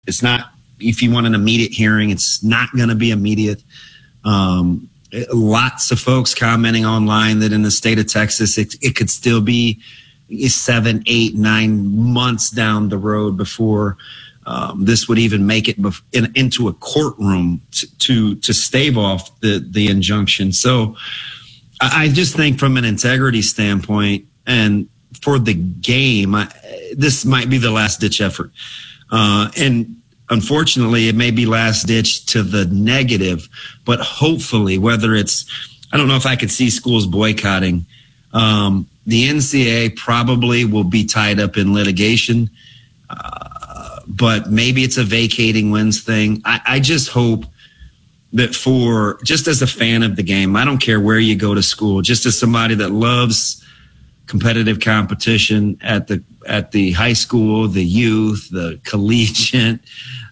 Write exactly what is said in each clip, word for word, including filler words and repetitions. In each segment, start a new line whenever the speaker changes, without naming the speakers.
it's not, if you want an immediate hearing, it's not going to be immediate. Um, lots of folks commenting online that in the state of Texas, it, it could still be seven, eight, nine months down the road before um, this would even make it bef- in, into a courtroom to, to to stave off the the injunction. So I, I just think from an integrity standpoint and for the game, I, this might be the last ditch effort. Uh, and unfortunately, it may be last ditch to the negative, but hopefully, whether it's, I don't know if I could see schools boycotting. Um, the N C A A probably will be tied up in litigation, uh, but maybe it's a vacating wins thing. I, I just hope that for, just as a fan of the game, I don't care where you go to school, just as somebody that loves competitive competition at the at the high school, the youth, the collegiate,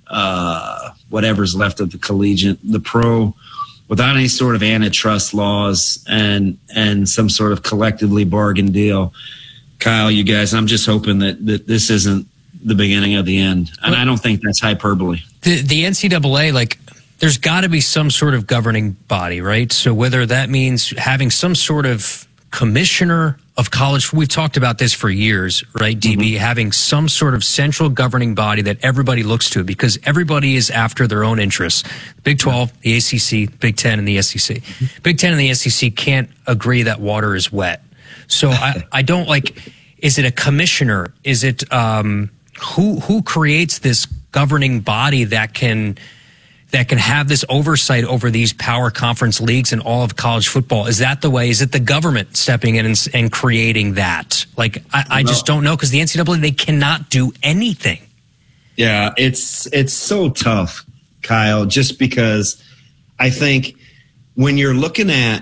uh, whatever's left of the collegiate, the pro, without any sort of antitrust laws and and some sort of collectively bargained deal. Kyle, you guys, I'm just hoping that, that this isn't the beginning of the end. And I don't think that's hyperbole.
The, the N C double A, like, there's got to be some sort of governing body, right? So whether that means having some sort of commissioner of college, we've talked about this for years, right, D B, mm-hmm. having some sort of central governing body that everybody looks to because everybody is after their own interests. Big twelve, the A C C, Big ten, and the S E C. Mm-hmm. Big ten and the S E C can't agree that water is wet. So I, I don't like, is it a commissioner? Is it, um, who, who creates this governing body that can, that can have this oversight over these power conference leagues and all of college football? Is that the way? Is it the government stepping in and, and creating that? Like, I, I just don't know because the N C double A, they cannot do anything.
Yeah, it's it's so tough, Kyle, just because I think when you're looking at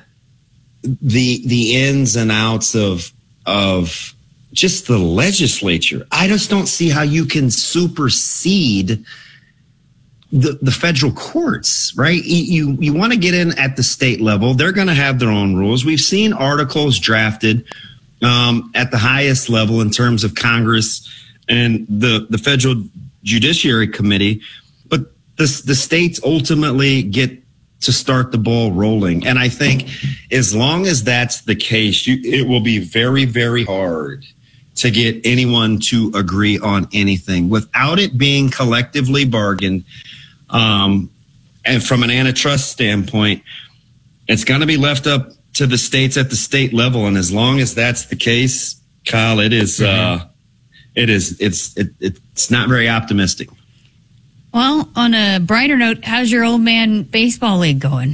the the ins and outs of of just the legislature, I just don't see how you can supersede The, the federal courts, right? You you want to get in at the state level. They're going to have their own rules. We've seen articles drafted um, at the highest level in terms of Congress and the, the Federal Judiciary Committee. But the, the states ultimately get to start the ball rolling. And I think as long as that's the case, you, it will be very, very hard to get anyone to agree on anything without it being collectively bargained. Um, and from an antitrust standpoint, it's going to be left up to the states at the state level. And as long as that's the case, Kyle, it is, mm-hmm. uh, it is, it's, it, it's not very optimistic.
Well, on a brighter note, how's your old man baseball league going?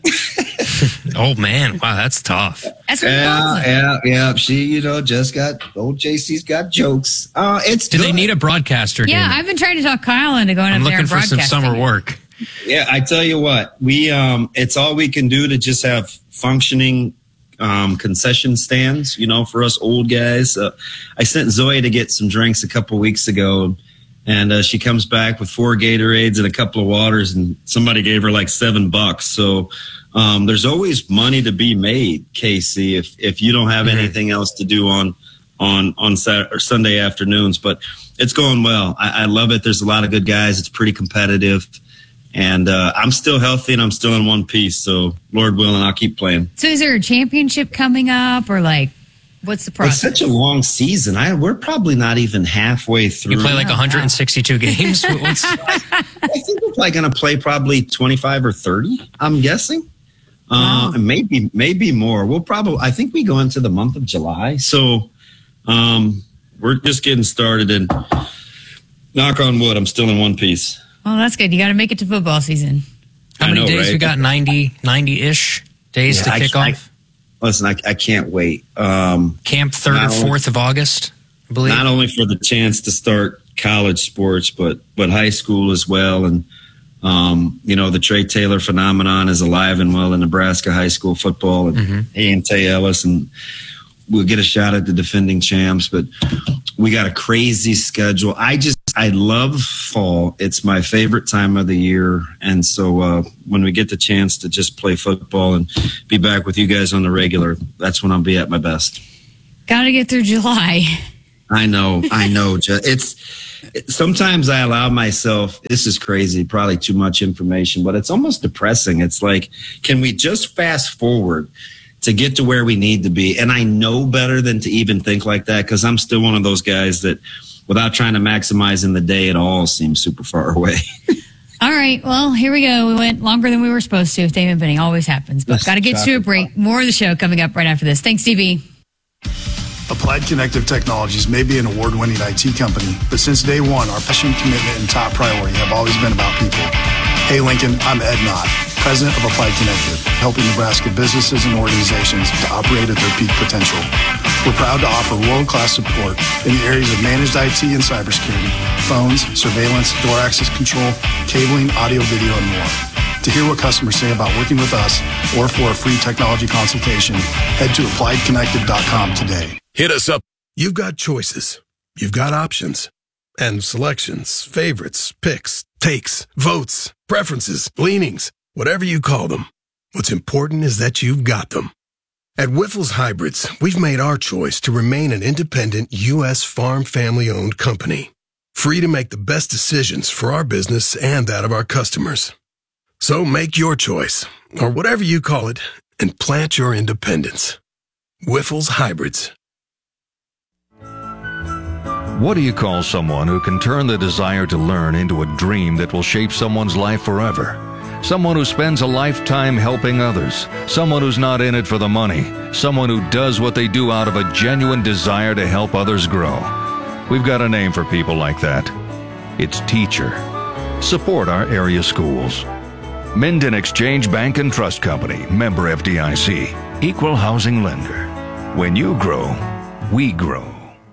Oh man, wow, that's tough.
That's
yeah, yeah, yeah. She, you know, just got old J C's got jokes. Uh, it's
do
good.
They need a broadcaster?
Yeah,
Damon?
I've been trying to talk Kyle into going
I'm
up there and
looking for some summer work.
Yeah, I tell you what, we um, it's all we can do to just have functioning um, concession stands. You know, for us old guys. Uh, I sent Zoe to get some drinks a couple weeks ago. And uh, she comes back with four Gatorades and a couple of waters, and somebody gave her like seven bucks. So um, there's always money to be made, Casey, if if you don't have mm-hmm. anything else to do on on on Saturday or Sunday afternoons. But it's going well. I, I love it. There's a lot of good guys. It's pretty competitive, and uh, I'm still healthy and I'm still in one piece. So Lord willing, I'll keep playing.
So is there a championship coming up, or like? What's the process?
It's such a long season. I we're probably not even halfway through.
You play like one hundred sixty-two games? What's...
I think we're probably going to play probably twenty-five or thirty, I'm guessing.
Wow.
Uh, maybe maybe more. We'll probably, I think we go into the month of July. So um, we're just getting started. And knock on wood, I'm still in one piece.
Oh, that's good. You got to make it to football season.
How many
know,
days?
right?
We got ninety, ninety-ish days
yeah,
to kick
I,
off.
I, Listen, I, I can't wait. Um,
Camp third and fourth of August, I believe.
Not only for the chance to start college sports, but but high school as well. And, um, you know, the Trey Taylor phenomenon is alive and well in Nebraska high school football. And mm-hmm. he and Tay Ellis, and we'll get a shot at the defending champs. But we got a crazy schedule. I just, I love fall. It's my favorite time of the year. And so uh, when we get the chance to just play football and be back with you guys on the regular, that's when I'll be at my best.
Got to get through July.
I know, I know. It's sometimes I allow myself, this is crazy, probably too much information, but it's almost depressing. It's like, can we just fast forward to get to where we need to be? And I know better than to even think like that, because I'm still one of those guys that, without trying to maximize in the day, it all seems super far away.
All right. Well, here we go. We went longer than we were supposed to. With Damon Benning, always happens. But got to get to a break. More of the show coming up right after this. Thanks, D B.
Applied Connective Technologies may be an award-winning I T company, but since day one, our passion, commitment, and top priority have always been about people. Hey, Lincoln, I'm Ed Knott, president of Applied Connective, helping Nebraska businesses and organizations to operate at their peak potential. We're proud to offer world-class support in the areas of managed I T and cybersecurity, phones, surveillance, door access control, cabling, audio, video, and more. To hear what customers say about working with us or for a free technology consultation, head to applied connective dot com today.
Hit us up. You've got choices. You've got options. And selections, favorites, picks, takes, votes, preferences, leanings, whatever you call them. What's important is that you've got them. At Wyffels Hybrids, we've made our choice to remain an independent U S farm family-owned company, free to make the best decisions for our business and that of our customers. So make your choice, or whatever you call it, and plant your independence. Wyffels Hybrids.
What do you call someone who can turn the desire to learn into a dream that will shape someone's life forever? Someone who spends a lifetime helping others. Someone who's not in it for the money. Someone who does what they do out of a genuine desire to help others grow. We've got a name for people like that. It's teacher. Support our area schools. Minden Exchange Bank and Trust Company, member F D I C, equal housing lender. When you grow, we grow.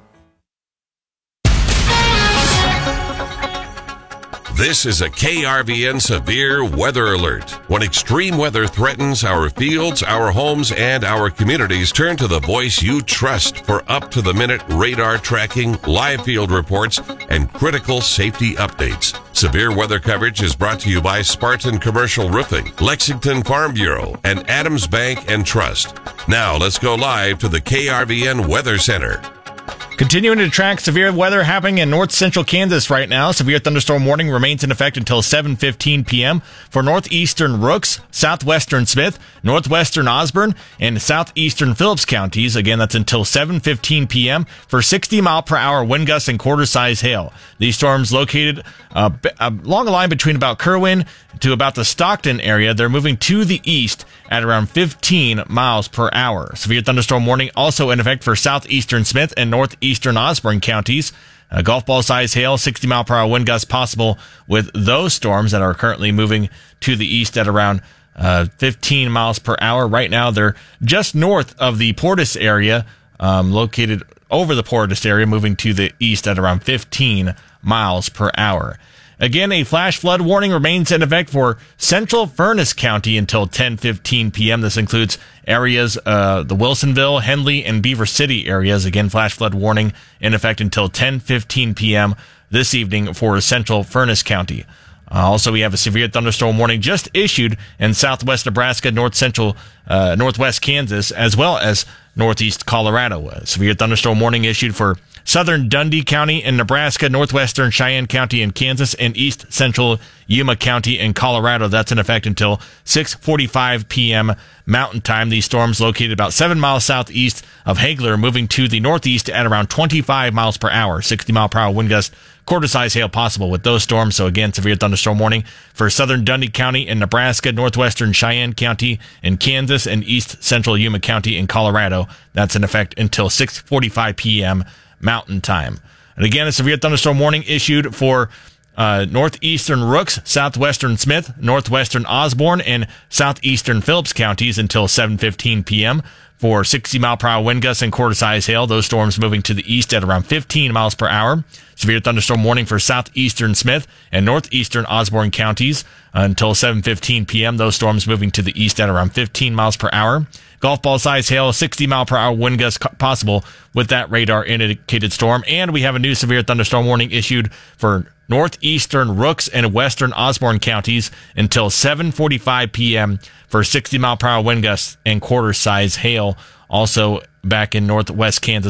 This is a K R V N severe weather alert. When extreme weather threatens our fields, our homes, and our communities, turn to the voice you trust for up-to-the-minute radar tracking, live field reports, and critical safety updates. Severe weather coverage is brought to you by Spartan Commercial Roofing, Lexington Farm Bureau, and Adams Bank and Trust. Now let's go live to the K R V N Weather Center.
Continuing to track severe weather happening in north central Kansas right now. Severe thunderstorm warning remains in effect until seven fifteen p.m. for northeastern Rooks, southwestern Smith, northwestern Osborne, and southeastern Phillips counties. Again, that's until seven fifteen p.m. for sixty mile per hour wind gusts and quarter size hail. These storms located uh, along a line between about Kerwin to about the Stockton area. They're moving to the east at around fifteen miles per hour. Severe thunderstorm warning also in effect for southeastern Smith and northeastern Osborne counties. Uh, golf ball size hail, sixty mile per hour wind gusts possible with those storms that are currently moving to the east at around uh, fifteen miles per hour. Right now, they're just north of the Portis area, um, located over the Portis area, moving to the east at around fifteen miles per hour. Again, a flash flood warning remains in effect for central Furnace County until ten fifteen p.m. This includes areas, uh, the Wilsonville, Henley, and Beaver City areas. Again, flash flood warning in effect until ten fifteen p.m. this evening for central Furnace County. Uh, also, we have a severe thunderstorm warning just issued in southwest Nebraska, north central, uh, northwest Kansas, as well as northeast Colorado. A severe thunderstorm warning issued for southern Dundee County in Nebraska, northwestern Cheyenne County in Kansas, and east central Yuma County in Colorado. That's in effect until six forty-five p.m. Mountain Time. These storms located about seven miles southeast of Hagler, moving to the northeast at around twenty-five miles per hour, sixty mile per hour wind gust, quarter size hail possible with those storms. So again, severe thunderstorm warning for southern Dundee County in Nebraska, northwestern Cheyenne County in Kansas, and east central Yuma County in Colorado. That's in effect until six forty-five p.m. Mountain Time. And again, a severe thunderstorm warning issued for uh, northeastern Rooks, southwestern Smith, northwestern Osborne, and southeastern Phillips counties until seven fifteen p.m. for sixty mile per hour wind gusts and quarter size hail. Those storms moving to the east at around fifteen miles per hour. Severe thunderstorm warning for southeastern Smith and northeastern Osborne counties until seven fifteen p.m. Those storms moving to the east at around fifteen miles per hour. Golf ball size hail, sixty mile per hour wind gusts possible with that radar indicated storm. And we have a new severe thunderstorm warning issued for northeastern Rooks and western Osborne counties until seven forty-five p.m. for sixty mile per hour wind gusts and quarter size hail. Also back in northwest Kansas,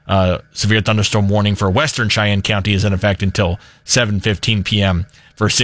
Uh, severe thunderstorm warning for Western Cheyenne County is in effect until seven fifteen p.m. for